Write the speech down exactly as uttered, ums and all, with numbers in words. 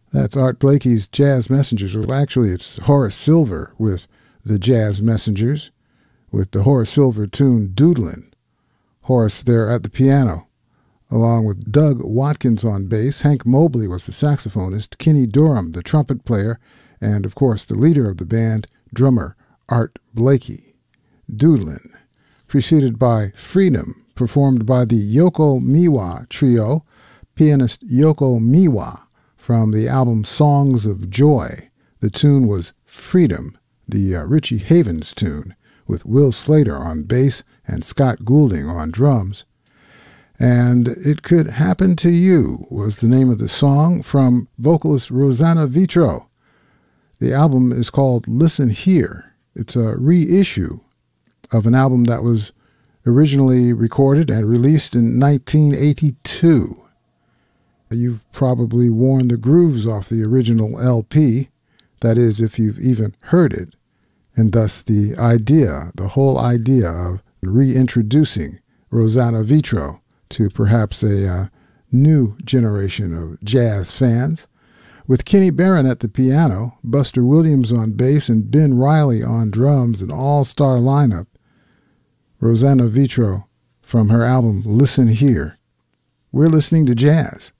That's Art Blakey's Jazz Messengers. Well, actually, it's Horace Silver with the Jazz Messengers, with the Horace Silver tune Doodlin'. Horace there at the piano, along with Doug Watkins on bass. Hank Mobley was the saxophonist, Kenny Dorham the trumpet player, and, of course, the leader of the band, drummer Art Blakey. Doodlin', preceded by Freedom, performed by the Yoko Miwa Trio, pianist Yoko Miwa, from the album Songs of Joy. The tune was Freedom, the uh, Richie Havens tune, with Will Slater on bass and Scott Goulding on drums. And It Could Happen to You was the name of the song, from vocalist Rosanna Vitro. The album is called Listen Here. It's a reissue of an album that was originally recorded and released in nineteen eighty-two. You've probably worn the grooves off the original L P, that is, if you've even heard it, and thus the idea, the whole idea of reintroducing Rosanna Vitro to perhaps a uh, new generation of jazz fans. With Kenny Barron at the piano, Buster Williams on bass, and Ben Riley on drums, an all-star lineup, Rosanna Vitro from her album Listen Here. We're listening to jazz